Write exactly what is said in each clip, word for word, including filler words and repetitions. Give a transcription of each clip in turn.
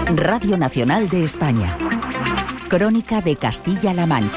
Radio Nacional de España. Crónica de Castilla-La Mancha.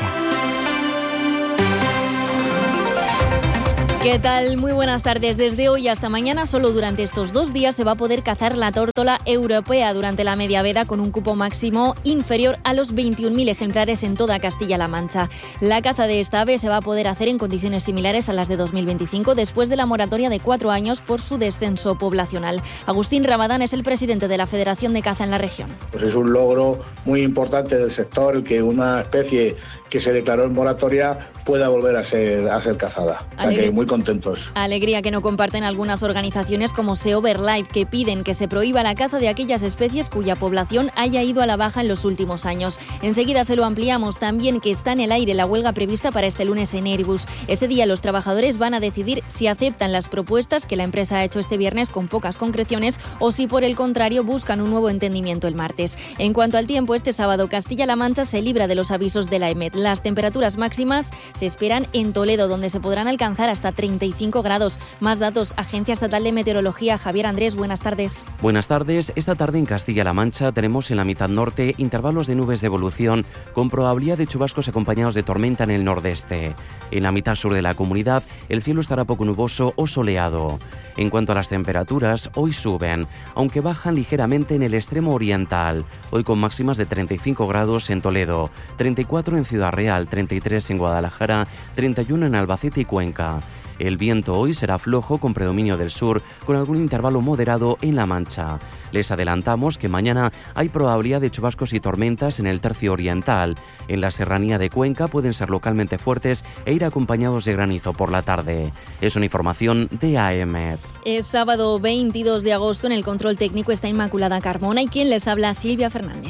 ¿Qué tal? Muy buenas tardes. Desde hoy hasta mañana, solo durante estos dos días, se va a poder cazar la tórtola europea durante la media veda con un cupo máximo inferior a los veintiún mil ejemplares en toda Castilla-La Mancha. La caza de esta ave se va a poder hacer en condiciones similares a las de dos mil veinticinco, después de la moratoria de cuatro años por su descenso poblacional. Agustín Rabadán es el presidente de la Federación de Caza en la región. Pues es un logro muy importante del sector el que una especie que se declaró en moratoria pueda volver a ser, a ser cazada. O sea que muy contentos. Alegría que no comparten algunas organizaciones como Sea Overlife, que piden que se prohíba la caza de aquellas especies cuya población haya ido a la baja en los últimos años. Enseguida se lo ampliamos. También que está en el aire la huelga prevista para este lunes en Airbus. Ese día los trabajadores van a decidir si aceptan las propuestas que la empresa ha hecho este viernes con pocas concreciones o si por el contrario buscan un nuevo entendimiento el martes. En cuanto al tiempo, este sábado Castilla-La Mancha se libra de los avisos de la EMET. Las temperaturas máximas se esperan en Toledo, donde se podrán alcanzar hasta treinta y cinco grados. Más datos, Agencia Estatal de Meteorología. Javier Andrés, buenas tardes. Buenas tardes. Esta tarde en Castilla-La Mancha tenemos en la mitad norte intervalos de nubes de evolución con probabilidad de chubascos acompañados de tormenta en el nordeste. En la mitad sur de la comunidad el cielo estará poco nuboso o soleado. En cuanto a las temperaturas, hoy suben, aunque bajan ligeramente en el extremo oriental. Hoy con máximas de treinta y cinco grados en Toledo, treinta y cuatro en Ciudad Real, treinta y tres en Guadalajara, treinta y uno en Albacete y Cuenca. El viento hoy será flojo con predominio del sur, con algún intervalo moderado en La Mancha. Les adelantamos que mañana hay probabilidad de chubascos y tormentas en el tercio oriental. En la serranía de Cuenca pueden ser localmente fuertes e ir acompañados de granizo por la tarde. Es una información de A E M E T. Es sábado veintidós de agosto. En el control técnico está Inmaculada Carmona y quien les habla, Silvia Fernández.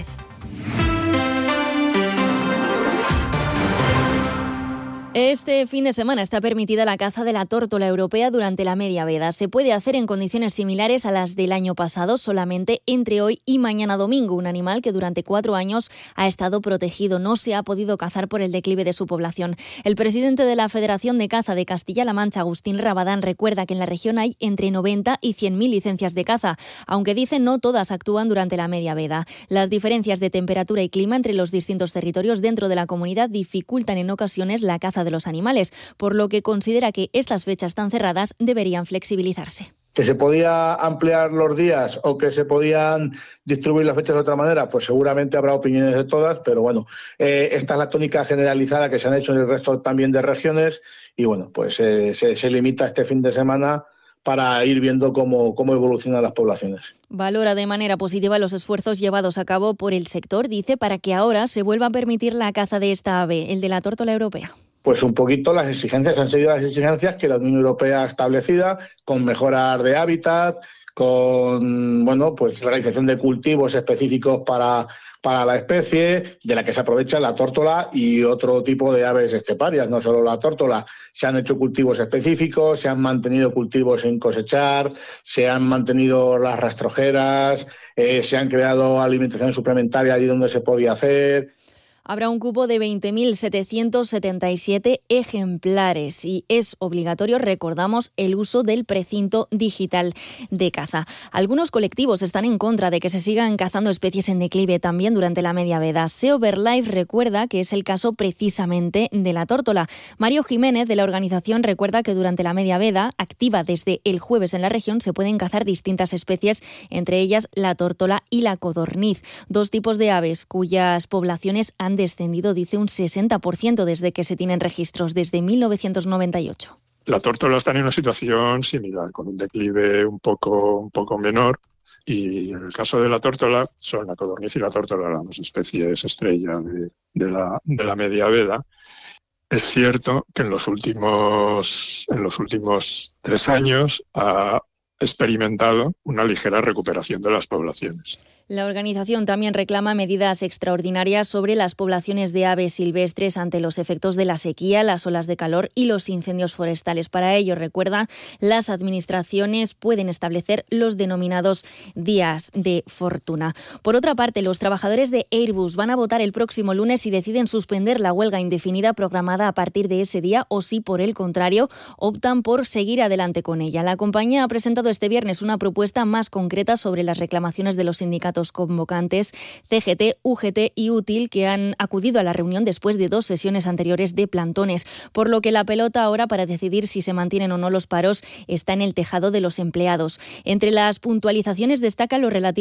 Este fin de semana está permitida la caza de la tórtola europea durante la media veda. Se puede hacer en condiciones similares a las del año pasado, solamente entre hoy y mañana domingo. Un animal que durante cuatro años ha estado protegido. No se ha podido cazar por el declive de su población. El presidente de la Federación de Caza de Castilla-La Mancha, Agustín Rabadán, recuerda que en la región hay entre noventa y cien mil licencias de caza, aunque dice no todas actúan durante la media veda. Las diferencias de temperatura y clima entre los distintos territorios dentro de la comunidad dificultan en ocasiones la caza de los animales, por lo que considera que estas fechas tan cerradas deberían flexibilizarse. ¿Que se podía ampliar los días o que se podían distribuir las fechas de otra manera? Pues seguramente habrá opiniones de todas, pero bueno, eh, esta es la tónica generalizada que se han hecho en el resto también de regiones y bueno, pues eh, se, se limita este fin de semana para ir viendo cómo, cómo evolucionan las poblaciones. Valora de manera positiva los esfuerzos llevados a cabo por el sector, dice, para que ahora se vuelva a permitir la caza de esta ave, el de la tórtola europea. Pues un poquito las exigencias, han seguido las exigencias que la Unión Europea ha establecida, con mejoras de hábitat, con bueno, pues realización de cultivos específicos para, para la especie, de la que se aprovecha la tórtola y otro tipo de aves esteparias, no solo la tórtola. Se han hecho cultivos específicos, se han mantenido cultivos sin cosechar, se han mantenido las rastrojeras, eh, se han creado alimentación suplementaria allí donde se podía hacer. Habrá un cupo de veinte mil setecientos setenta y siete ejemplares y es obligatorio, recordamos, el uso del precinto digital de caza. Algunos colectivos están en contra de que se sigan cazando especies en declive también durante la media veda. Sea Overlife recuerda que es el caso precisamente de la tórtola. Mario Jiménez, de la organización, recuerda que durante la media veda, activa desde el jueves en la región, se pueden cazar distintas especies, entre ellas la tórtola y la codorniz, dos tipos de aves cuyas poblaciones han descendido, dice, un sesenta por ciento desde que se tienen registros, desde mil novecientos noventa y ocho. La tórtola está en una situación similar, con un declive un poco, un poco menor, y en el caso de la tórtola, son la codorniz y la tórtola las dos especies estrella de, de, la, de la media veda. Es cierto que en los últimos, en los últimos tres años ha experimentado una ligera recuperación de las poblaciones. La organización también reclama medidas extraordinarias sobre las poblaciones de aves silvestres ante los efectos de la sequía, las olas de calor y los incendios forestales. Para ello, recuerda, las administraciones pueden establecer los denominados días de fortuna. Por otra parte, los trabajadores de Airbus van a votar el próximo lunes si deciden suspender la huelga indefinida programada a partir de ese día o si, por el contrario, optan por seguir adelante con ella. La compañía ha presentado presentado este viernes una propuesta más concreta sobre las reclamaciones de los sindicatos convocantes C G T, U G T y Útil, que han acudido a la reunión después de dos sesiones anteriores de plantones, por lo que la pelota ahora para decidir si se mantienen o no los paros está en el tejado de los empleados. Entre las puntualizaciones destaca lo relativo